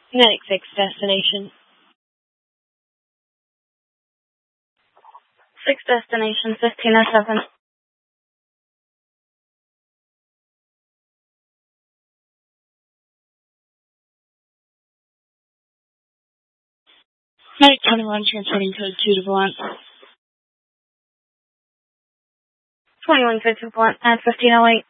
Next fixed destination. Fixed destination 1507. Medic 21 transporting code 2 to Valence. 21 code to Valence at 1508.